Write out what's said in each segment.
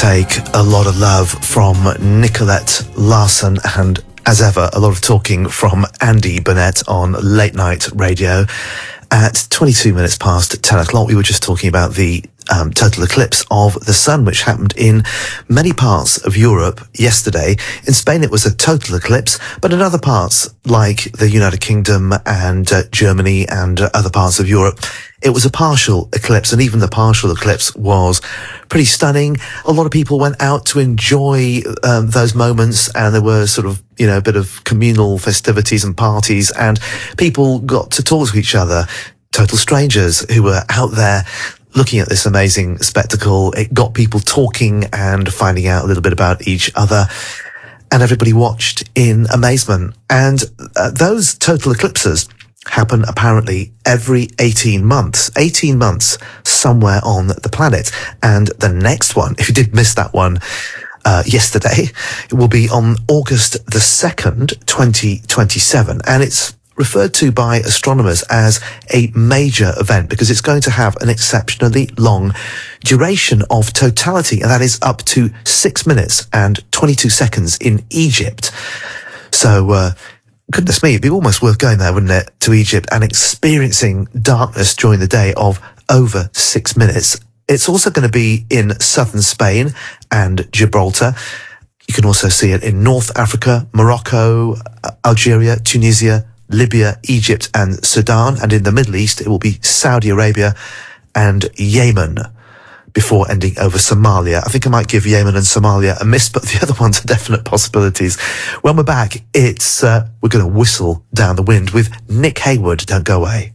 take a lot of love from Nicolette Larson and, as ever, a lot of talking from Andy Burnett on Late Night Radio. At 22 minutes past 10 o'clock, we were just talking about the total eclipse of the sun, which happened in many parts of Europe yesterday. In Spain, it was a total eclipse, but in other parts, like the United Kingdom and Germany and other parts of Europe, it was a partial eclipse, and even the partial eclipse was pretty stunning. A lot of people went out to enjoy those moments, and there were sort of, you know, a bit of communal festivities and parties, and people got to talk to each other, total strangers who were out there looking at this amazing spectacle. It got people talking and finding out a little bit about each other, and everybody watched in amazement. And those total eclipses happen apparently every 18 months somewhere on the planet. And the next one, if you did miss that one yesterday, it will be on August the 2nd, 2027. And it's referred to by astronomers as a major event because it's going to have an exceptionally long duration of totality, and that is up to 6 minutes and 22 seconds in Egypt. So, goodness me, it'd be almost worth going there, wouldn't it, to Egypt and experiencing darkness during the day of over 6 minutes. It's also going to be in southern Spain and Gibraltar. You can also see it in North Africa, Morocco, Algeria, Tunisia, Libya, Egypt and Sudan. And in the Middle East, it will be Saudi Arabia and Yemen, before ending over Somalia. I think I might give Yemen and Somalia a miss, but the other ones are definite possibilities. When we're back, it's we're going to whistle down the wind with Nick Hayward. Don't go away.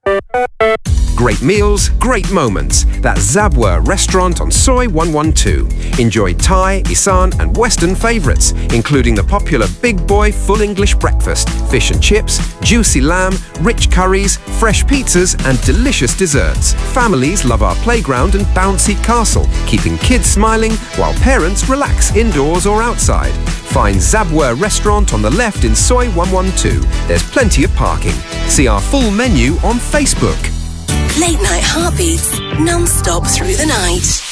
Great meals, great moments. That's Zabwa Restaurant on Soy 112. Enjoy Thai, Isan and Western favourites, including the popular Big Boy Full English Breakfast, fish and chips, juicy lamb, rich curries, fresh pizzas and delicious desserts. Families love our playground and bouncy castle, keeping kids smiling while parents relax indoors or outside. Find Zabwa Restaurant on the left in Soy 112. There's plenty of parking. See our full menu on Facebook. Late Night Heartbeats, non-stop through the night.